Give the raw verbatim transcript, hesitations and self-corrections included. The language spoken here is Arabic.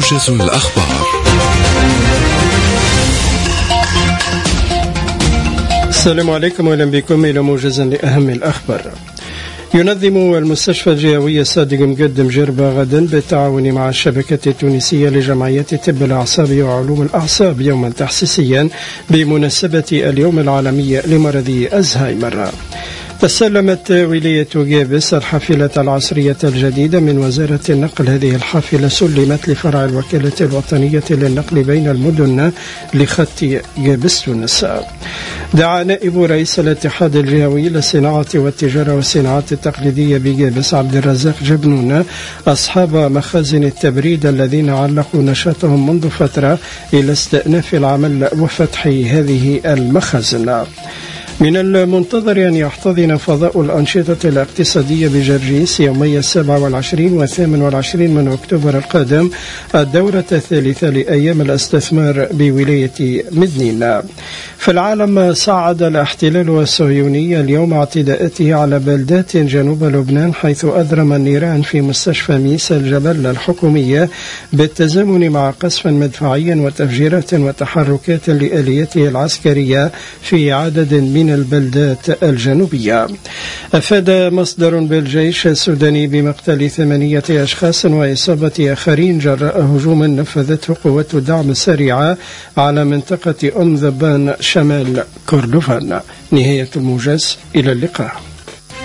موجز الأخبار. السلام عليكم وأهلا بكم إلى موجز لأهم الأخبار. ينظم المستشفى الجهوي الصادق مقدم جربة غدا بالتعاون مع الشبكة التونسية لجمعية طب الأعصاب وعلوم الأعصاب يوما تحسيسيا بمناسبة اليوم العالمي لمرض الزهايمر. تسلمت ولاية جابس الحافلة العصرية الجديدة من وزارة النقل. هذه الحافلة سلمت لفرع الوكالة الوطنية للنقل بين المدن لخط جابس تونس. دعا نائب رئيس الاتحاد الجهوي للصناعة والتجارة والصناعات التقليدية بجابس عبد الرزاق جبنون أصحاب مخازن التبريد الذين علقوا نشاطهم منذ فترة إلى استئناف العمل وفتح هذه المخازن. من المنتظر أن يحتضن فضاء الأنشطة الاقتصادية بجرجيس يومي السابع والعشرين والثامن والعشرين من أكتوبر القادم الدورة الثالثة لأيام الاستثمار بولاية مدنين. في العالم، صعد الاحتلال الصهيوني اليوم اعتداءاته على بلدات جنوب لبنان، حيث أضرم النيران في مستشفى ميسا الجبل الحكومية بالتزامن مع قصف مدفعي وتفجيرات وتحركات لآليته العسكرية في عدد من البلدات الجنوبية. أفاد مصدر بالجيش السوداني بمقتل ثمانية أشخاص وإصابة آخرين جراء هجوم نفذته قوات الدعم السريعة على منطقة أم ذبان شمال كردفان. نهاية الموجز، إلى اللقاء.